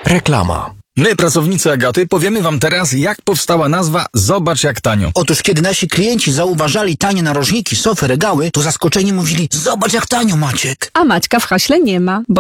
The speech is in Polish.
Reklama. My, pracownicy Agaty, powiemy wam teraz, jak powstała nazwa Zobacz jak tanio. Otóż kiedy nasi klienci zauważali tanie narożniki, sofy, regały, to zaskoczeni mówili: zobacz jak tanio, Maciek. A Maćka w haśle nie ma, bo